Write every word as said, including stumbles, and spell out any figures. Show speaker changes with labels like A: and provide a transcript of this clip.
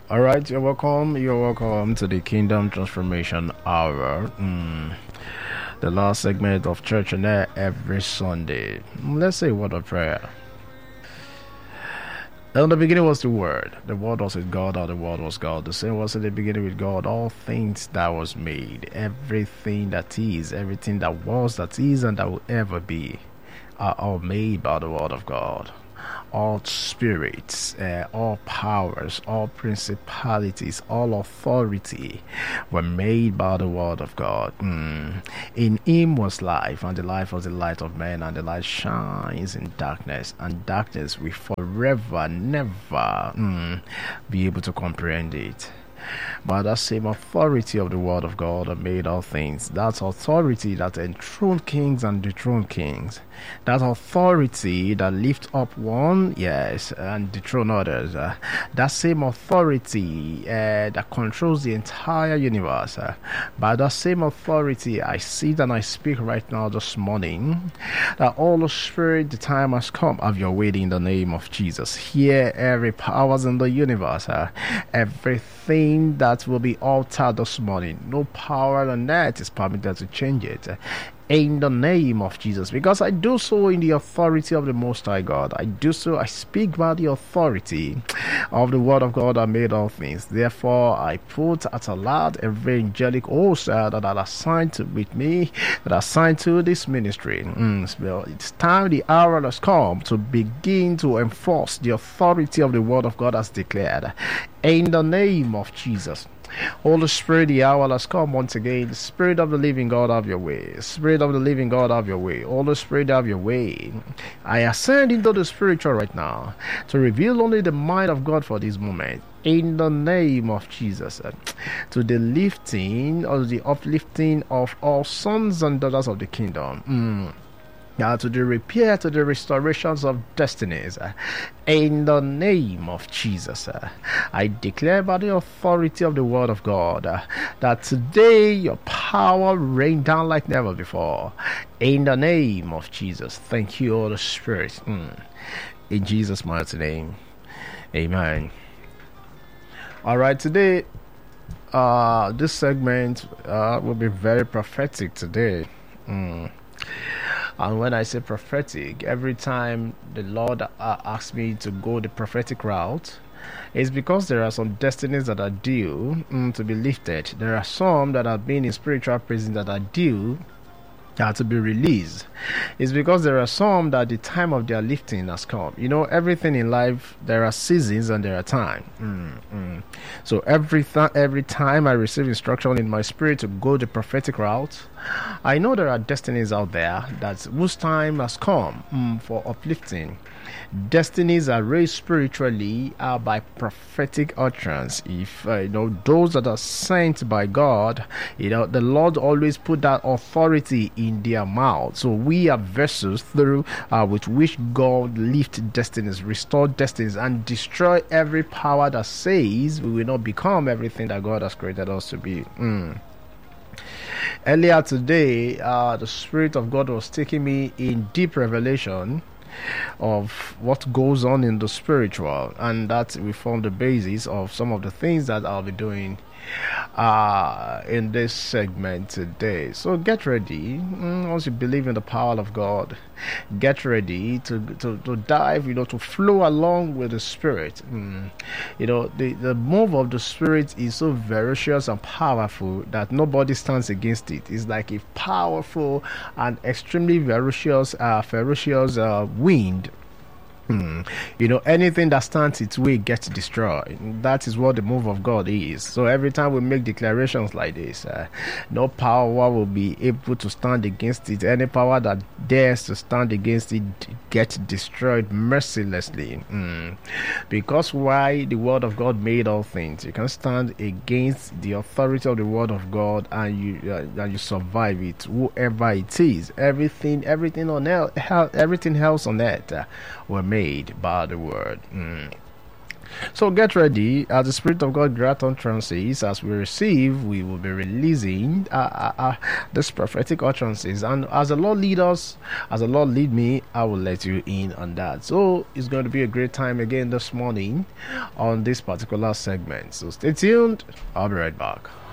A: All right, you're welcome. You're welcome to the Kingdom Transformation Hour. Mm, the last segment of Church on Air every Sunday. Let's say a word of prayer. In the beginning was the Word. The Word was with God, and the Word was God. The same was in the beginning with God. All things that was made, everything that is, everything that was, that is, and that will ever be, are all made by the Word of God. All spirits, uh, all powers, all principalities, all authority were made by the word of God. Mm. In him was life, and the life was the light of men, and the light shines in darkness, and darkness will forever, never mm, be able to comprehend it. By that same authority of the word of God that made all things, that authority that enthroned kings and dethroned kings, that authority that lift up one, yes, and dethrone others, uh, that same authority uh, that controls the entire universe, uh, by that same authority I sit and I speak right now this morning, that all the Spirit, the time has come, have your way in the name of Jesus. Hear every powers in the universe, uh, everything that will be altered this morning. No power on earth is permitted to change it. In the name of Jesus, because I do so in the authority of the Most High God. I do so, I speak by the authority of the Word of God that made all things. Therefore, I put at alert every angelic host uh, that are assigned to with me, that are assigned to this ministry. Mm, well, it's time, the hour has come to begin to enforce the authority of the Word of God as declared. In the name of Jesus. Holy Spirit, the hour has come once again. Spirit of the living God, have your way. Spirit of the living God, have your way. Holy Spirit, have your way. I ascend into the spiritual right now to reveal only the mind of God for this moment. In the name of Jesus, uh, to the lifting or the uplifting of all sons and daughters of the kingdom. Mm. Uh, to the repair, to the restorations of destinies. Uh, in the name of Jesus, uh, I declare by the authority of the word of God uh, that today your power rain down like never before. In the name of Jesus. Thank you, Holy Spirit. Mm. In Jesus' mighty name. Amen. All right, today, uh, this segment uh, will be very prophetic today. Mm. And when I say prophetic, every time the Lord uh, asks me to go the prophetic route, it's because there are some destinies that are due mm, to be lifted. There are some that have been in spiritual prison that are due uh, to be released. It's because there are some that the time of their lifting has come. You know, everything in life, there are seasons and there are time. Mm, mm. So every th- every time I receive instruction in my spirit to go the prophetic route, I know there are destinies out there that whose time has come mm, for uplifting. Destinies are raised spiritually uh, by prophetic utterance. If uh, you know those that are sent by God, you know the Lord always put that authority in their mouth. So we are vessels through uh, with which God lift destinies, restore destinies, and destroy every power that says we will not become everything that God has created us to be. Mm. Earlier today, uh, the Spirit of God was taking me in deep revelation of what goes on in the spiritual, and that will form the basis of some of the things that I'll be doing uh, in this segment today. So get ready. Mm, once you believe in the power of God, get ready to to, to dive, you know, to flow along with the Spirit. Mm. You know, the, the move of the Spirit is so ferocious and powerful that nobody stands against it. It's like a powerful and extremely ferocious, uh, ferocious uh, wind. Hmm. You know, anything that stands its way gets destroyed. That is what the move of God is. So every time we make declarations like this, uh, no power will be able to stand against it. Any power that dares to stand against it gets destroyed mercilessly. Hmm. Because why the word of God made all things, you can stand against the authority of the word of God, and you uh, and you survive it, whoever it is. Everything, everything on earth, everything else on earth uh, were made by the word. Mm. So get ready. As the Spirit of God grant utterances, as we receive, we will be releasing uh, uh, uh, this prophetic utterances. And as the Lord lead us, as the Lord lead me, I will let you in on that. So it's going to be a great time again this morning on this particular segment. So stay tuned. I'll be right back.